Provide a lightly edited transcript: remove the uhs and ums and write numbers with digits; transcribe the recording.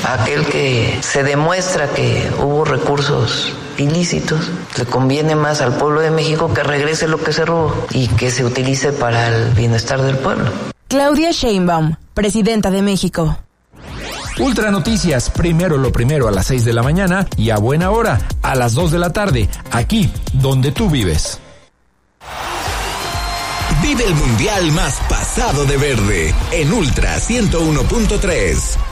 aquel que se demuestra que hubo recursos ilícitos, le conviene más al pueblo de México que regrese lo que se robó y que se utilice para el bienestar del pueblo. Claudia Sheinbaum, presidenta de México. Ultra Noticias, primero lo primero a las 6 de la mañana y a buena hora, a las 2 de la tarde, aquí donde tú vives. Vive el Mundial más pasado de verde en Ultra 101.3.